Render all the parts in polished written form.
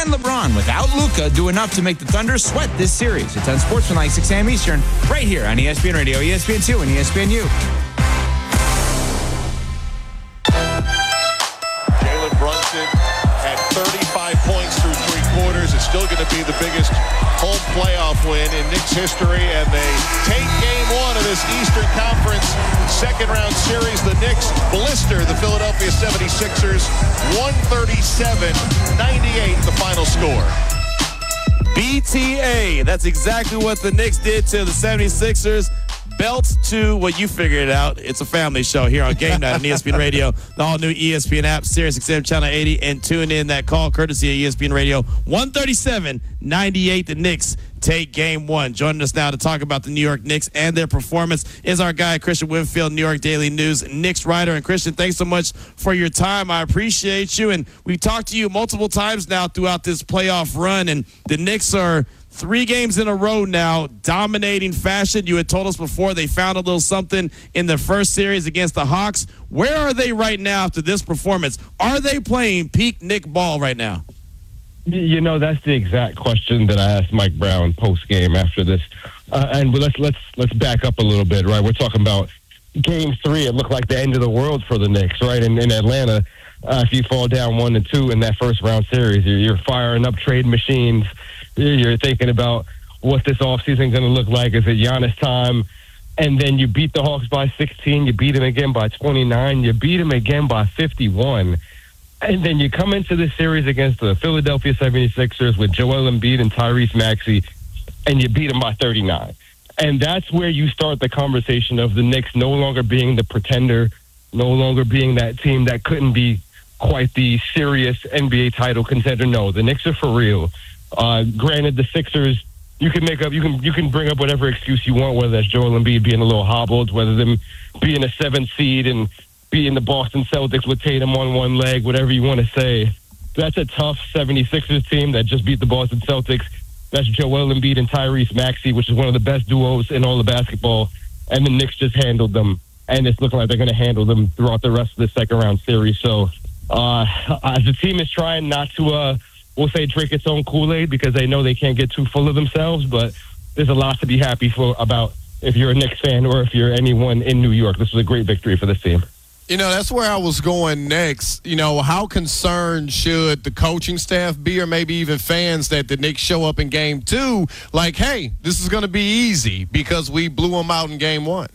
Can LeBron, without Luka, do enough to make the Thunder sweat this series? It's on Sportsmanlike, 6 a.m. Eastern, right here on ESPN Radio, ESPN2, and ESPNU. Jalen Brunson had 35 points through three quarters. It's still going to be the biggest home playoff win in Knicks history, and they take game one of this Eastern Conference second-round series. The Knicks blister the Philadelphia 76ers, 137-98, the final score. BTA. That's exactly what the Knicks did to the 76ers. Belt to, well, you figured it out. It's a family show here on Game Night on ESPN Radio, the all-new ESPN app, SiriusXM Channel 80, and tune in that call courtesy of ESPN Radio. 137-98, the Knicks take game one. Joining us now to talk about the New York Knicks and their performance is our guy, Christian Winfield, New York Daily News Knicks writer. And Christian, thanks so much for your time. I appreciate you. And we've talked to you multiple times now throughout this playoff run, and the Knicks are 3 games in a row now, dominating fashion. You had told us before they found a little something in the first series against the Hawks. Where are they right now after this performance? Are they playing peak Knick ball right now? You know, that's the exact question that I asked Mike Brown post game after this. And let's back up a little bit, right? We're talking about Game 3. It looked like the end of the world for the Knicks, right? In Atlanta, if you fall down 1-2 in that first round series, you're firing up trade machines. You're thinking about what this offseason is going to look like. Is it Giannis time? And then you beat the Hawks by 16. You beat them again by 29. You beat them again by 51. And then you come into this series against the Philadelphia 76ers with Joel Embiid and Tyrese Maxey, and you beat them by 39. And that's where you start the conversation of the Knicks no longer being the pretender, no longer being that team that couldn't be quite the serious NBA title contender. No, the Knicks are for real. Granted, the Sixers, you can bring up whatever excuse you want, whether that's Joel Embiid being a little hobbled, whether them being a 7th seed and being the Boston Celtics with Tatum on one leg, whatever you want to say. That's a tough 76ers team that just beat the Boston Celtics. That's Joel Embiid and Tyrese Maxey, which is one of the best duos in all of basketball. And the Knicks just handled them, and it's looking like they're going to handle them throughout the rest of the second-round series. So the team is trying not to, we'll say, drink its own Kool-Aid because they know they can't get too full of themselves, but there's a lot to be happy about if you're a Knicks fan or if you're anyone in New York. This was a great victory for this team. You know, that's where I was going next. You know, how concerned should the coaching staff be, or maybe even fans, that the Knicks show up in Game 2 like, hey, this is going to be easy because we blew them out in Game 1?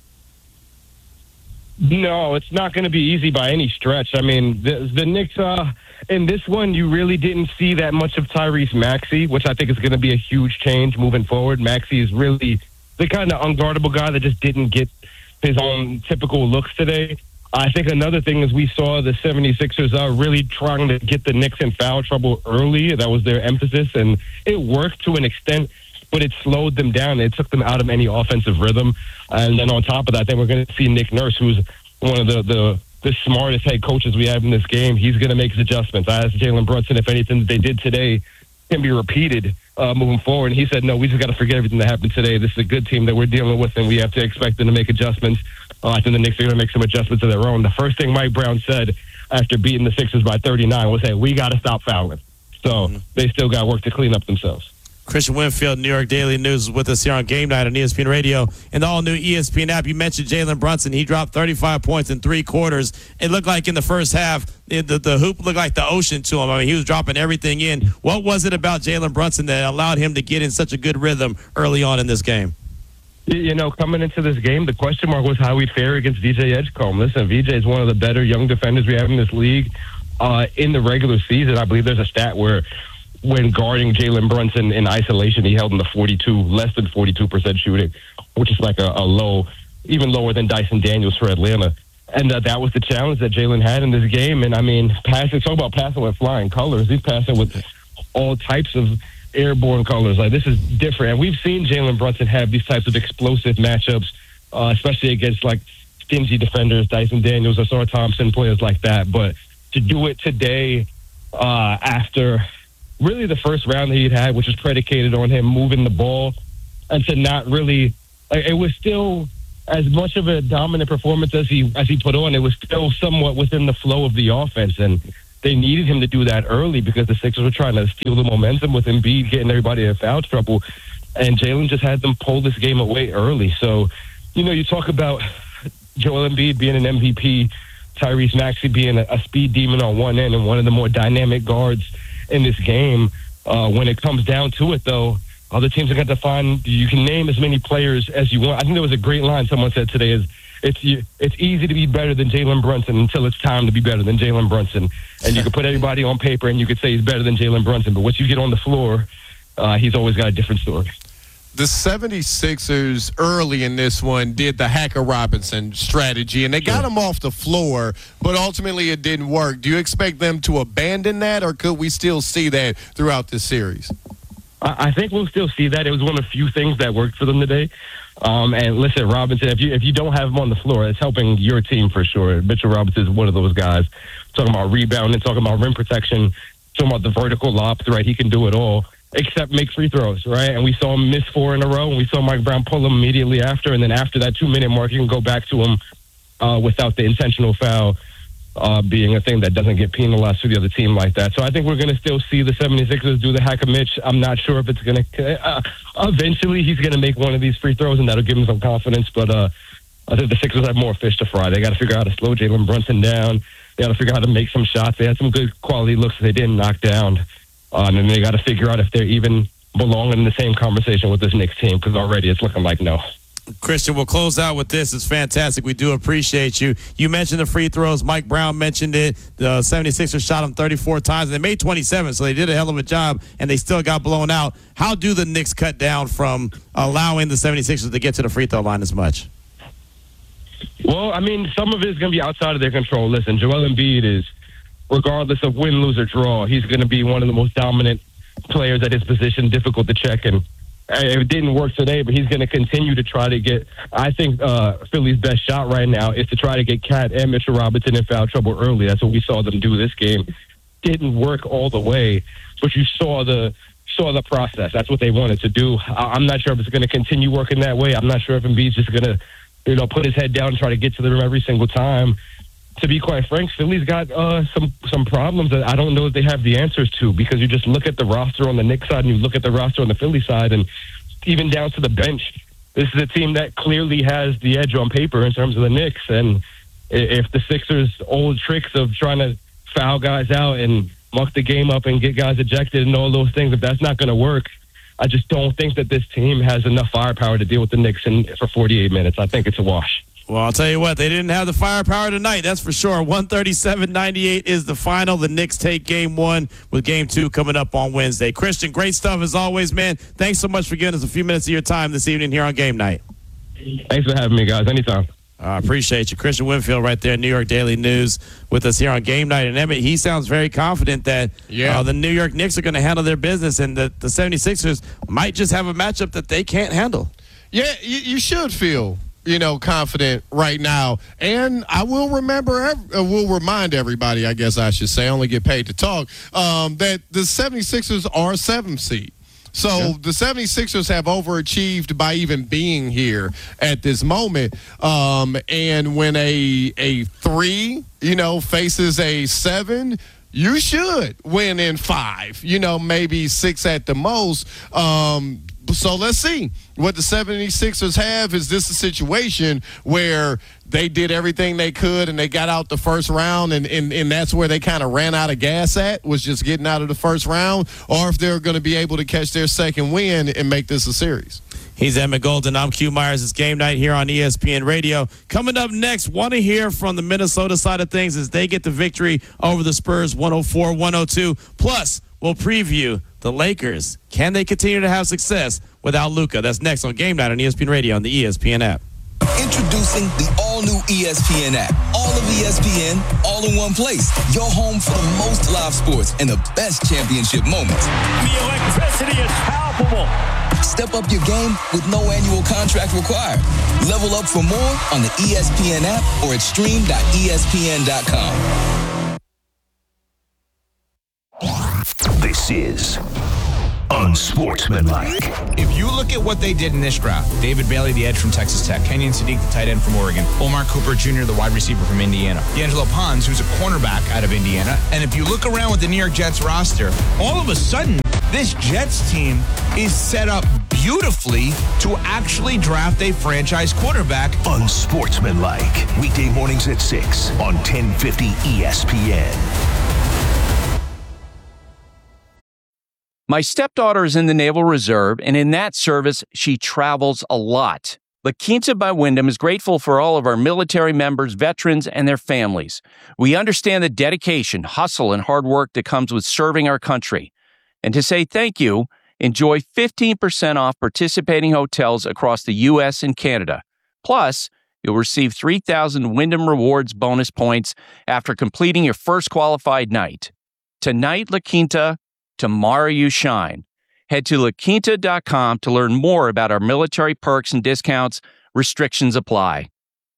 No, it's not going to be easy by any stretch. I mean, the Knicks, in this one, you really didn't see that much of Tyrese Maxey, which I think is going to be a huge change moving forward. Maxey is really the kind of unguardable guy that just didn't get his own typical looks today. I think another thing is we saw the 76ers are really trying to get the Knicks in foul trouble early. That was their emphasis, and it worked to an extent, but it slowed them down. It took them out of any offensive rhythm. And then on top of that, I think we're going to see Nick Nurse, who's one of the smartest head coaches we have in this game. He's going to make his adjustments. I asked Jalen Brunson if anything that they did today can be repeated moving forward. And he said, no, we just got to forget everything that happened today. This is a good team that we're dealing with, and we have to expect them to make adjustments. I think the Knicks are going to make some adjustments of their own. The first thing Mike Brown said after beating the Sixers by 39 was, hey, we got to stop fouling. So they still got work to clean up themselves. Christian Winfield, New York Daily News, is with us here on Game Night on ESPN Radio and the all-new ESPN app. You mentioned Jalen Brunson. He dropped 35 points in 3 quarters. It looked like in the first half, the hoop looked like the ocean to him. I mean, he was dropping everything in. What was it about Jalen Brunson that allowed him to get in such a good rhythm early on in this game? You know, coming into this game, the question mark was how we'd fare against VJ Edgecombe. Listen, VJ is one of the better young defenders we have in this league. In the regular season, I believe there's a stat where when guarding Jalen Brunson in isolation, he held him to less than 42% shooting, which is like a low, even lower than Dyson Daniels for Atlanta. And that was the challenge that Jalen had in this game. And, I mean, talk about passing with flying colors. He's passing with all types of airborne colors. Like, this is different. And we've seen Jalen Brunson have these types of explosive matchups, especially against, like, stingy defenders, Dyson Daniels, Ausar Thompson, players like that. But to do it today after really the first round that he'd had, which was predicated on him moving the ball, and to not really, it was still as much of a dominant performance as he put on. It was still somewhat within the flow of the offense, and they needed him to do that early because the Sixers were trying to steal the momentum with Embiid getting everybody in foul trouble. And Jalen just had them pull this game away early. So, you talk about Joel Embiid being an MVP, Tyrese Maxey being a speed demon on one end and one of the more dynamic guards in this game. When it comes down to it, though, other teams are going to find you can name as many players as you want. I think there was a great line someone said today is, it's easy to be better than Jalen Brunson until it's time to be better than Jalen Brunson. And you can put everybody on paper and you could say he's better than Jalen Brunson. But once you get on the floor, he's always got a different story. The 76ers early in this one did the Hacker Robinson strategy, and they got him off the floor, but ultimately it didn't work. Do you expect them to abandon that, or could we still see that throughout this series? I think we'll still see that. It was one of the few things that worked for them today. And listen, Robinson, if you don't have him on the floor, it's helping your team for sure. Mitchell Robinson is one of those guys. Talking about rebounding, talking about rim protection, talking about the vertical lobs, right? He can do it all. Except make free throws, right? And we saw him miss 4 in a row, and we saw Mike Brown pull him immediately after, and then after that 2-minute mark, you can go back to him without the intentional foul being a thing that doesn't get penalized for the other team like that. So I think we're going to still see the 76ers do the Hacker Mitch. I'm not sure if it's going to eventually he's going to make one of these free throws, and that'll give him some confidence, but I think the Sixers have more fish to fry. They got to figure out how to slow Jalen Brunson down. They got to figure out how to make some shots. They had some good quality looks that they didn't knock down. And then they got to figure out if they're even belonging in the same conversation with this Knicks team, because already it's looking like no. Christian, we'll close out with this. It's fantastic. We do appreciate you. You mentioned the free throws. Mike Brown mentioned it. The 76ers shot them 34 times, and they made 27, so they did a hell of a job, and they still got blown out. How do the Knicks cut down from allowing the 76ers to get to the free throw line as much? Well, I mean, some of it is going to be outside of their control. Listen, Joel Embiid is, regardless of win, lose, or draw, he's going to be one of the most dominant players at his position, difficult to check. And it didn't work today, but he's going to continue to try to get, I think Philly's best shot right now is to try to get Cat and Mitchell Robinson in foul trouble early. That's what we saw them do this game. Didn't work all the way, but you saw the process. That's what they wanted to do. I'm not sure if it's going to continue working that way. I'm not sure if Embiid's just going to, put his head down and try to get to the rim every single time. To be quite frank, Philly's got some problems that I don't know if they have the answers to, because you just look at the roster on the Knicks side and you look at the roster on the Philly side, and even down to the bench, this is a team that clearly has the edge on paper in terms of the Knicks. And if the Sixers' old tricks of trying to foul guys out and muck the game up and get guys ejected and all those things, if that's not going to work, I just don't think that this team has enough firepower to deal with the Knicks for 48 minutes. I think it's a wash. Well, I'll tell you what, they didn't have the firepower tonight, that's for sure. 137-98 is the final. The Knicks take Game 1 with Game 2 coming up on Wednesday. Christian, great stuff as always, man. Thanks so much for giving us a few minutes of your time this evening here on Game Night. Thanks for having me, guys. Anytime. I appreciate you. Christian Winfield right there, New York Daily News, with us here on Game Night. And Emmett, he sounds very confident that the New York Knicks are going to handle their business, and that the 76ers might just have a matchup that they can't handle. Yeah, you should feel confident right now. And I will remind everybody, I guess I should say, I only get paid to talk, that the 76ers are 7th seed. So the 76ers have overachieved by even being here at this moment. And when a 3, faces a 7, you should win in 5, maybe 6 at the most. So let's see what the 76ers have. Is this a situation where they did everything they could and they got out the first round and that's where they kind of ran out of gas at, was just getting out of the first round, or if they're going to be able to catch their second win and make this a series? He's Emmett Golden. I'm Q Myers. It's Game Night here on ESPN Radio. Coming up next, want to hear from the Minnesota side of things as they get the victory over the Spurs 104-102. Plus, we'll preview the Lakers. Can they continue to have success without Luka? That's next on Game Night on ESPN Radio on the ESPN app. Introducing the all-new ESPN app. All of ESPN, all in one place. Your home for the most live sports and the best championship moments. The electricity is palpable. Step up your game with no annual contract required. Level up for more on the ESPN app or at stream.espn.com. This is unsportsmanlike. If you look at what they did in this draft, David Bailey, the edge from Texas Tech, Kenyon Sadiq, the tight end from Oregon, Omar Cooper Jr., the wide receiver from Indiana, D'Angelo Pons, who's a cornerback out of Indiana. And if you look around with the New York Jets roster, all of a sudden, this Jets team is set up beautifully to actually draft a franchise quarterback. Unsportsmanlike. Weekday mornings at 6 on 1050 ESPN. My stepdaughter is in the Naval Reserve, and in that service, she travels a lot. La Quinta by Wyndham is grateful for all of our military members, veterans, and their families. We understand the dedication, hustle, and hard work that comes with serving our country. And to say thank you, enjoy 15% off participating hotels across the U.S. and Canada. Plus, you'll receive 3,000 Wyndham Rewards bonus points after completing your first qualified night. Tonight, La Quinta. Tomorrow you shine. Head to laquinta.com to learn more about our military perks and discounts. Restrictions apply.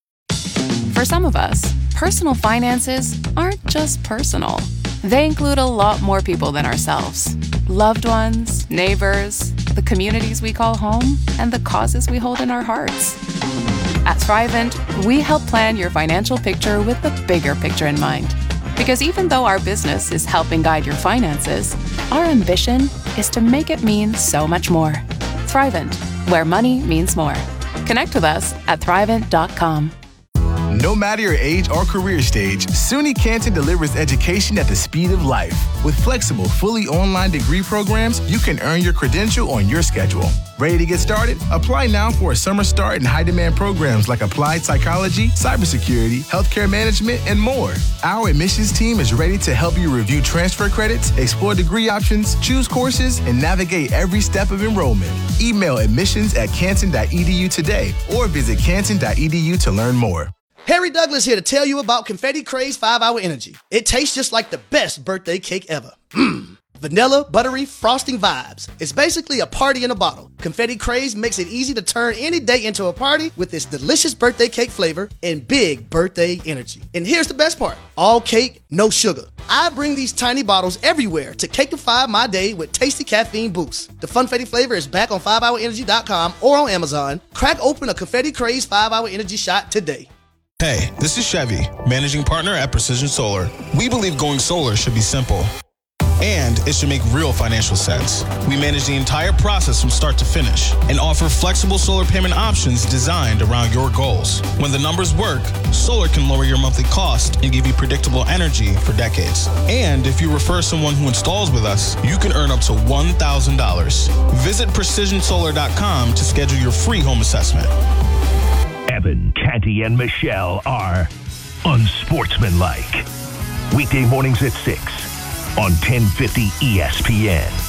For some of us, personal finances aren't just personal. They include a lot more people than ourselves. Loved ones, neighbors, the communities we call home, and the causes we hold in our hearts. At Thrivent, we help plan your financial picture with the bigger picture in mind. Because even though our business is helping guide your finances, our ambition is to make it mean so much more. Thrivent, where money means more. Connect with us at Thrivent.com. No matter your age or career stage, SUNY Canton delivers education at the speed of life. With flexible, fully online degree programs, you can earn your credential on your schedule. Ready to get started? Apply now for a summer start in high-demand programs like applied psychology, cybersecurity, healthcare management, and more. Our admissions team is ready to help you review transfer credits, explore degree options, choose courses, and navigate every step of enrollment. Email admissions@canton.edu today or visit canton.edu to learn more. Harry Douglas here to tell you about Confetti Craze 5-Hour Energy. It tastes just like the best birthday cake ever. Vanilla, buttery, frosting vibes. It's basically a party in a bottle. Confetti Craze makes it easy to turn any day into a party with its delicious birthday cake flavor and big birthday energy. And here's the best part. All cake, no sugar. I bring these tiny bottles everywhere to cakeify my day with tasty caffeine boost. The Funfetti flavor is back on 5hourenergy.com or on Amazon. Crack open a Confetti Craze 5-Hour Energy shot today. Hey, this is Chevy, managing partner at Precision Solar. We believe going solar should be simple, and it should make real financial sense. We manage the entire process from start to finish and offer flexible solar payment options designed around your goals. When the numbers work, solar can lower your monthly cost and give you predictable energy for decades. And if you refer someone who installs with us, you can earn up to $1,000. Visit PrecisionSolar.com to schedule your free home assessment. Evan, Canty, and Michelle are unsportsmanlike. Weekday mornings at 6 on 1050 ESPN.